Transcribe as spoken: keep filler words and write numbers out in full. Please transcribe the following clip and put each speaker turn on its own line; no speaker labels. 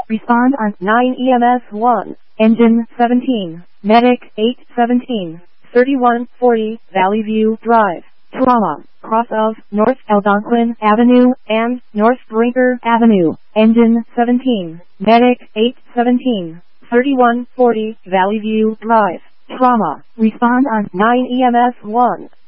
Respond on nine E M S one. Engine seventeen. Medic eight seventeen. thirty-one forty Valley View Drive. Trauma. Cross of North Algonquin Avenue and North Brinker Avenue. Engine seventeen. Medic eight seventeen. thirty-one forty Valley View Drive. Trauma. Respond on nine E M S one.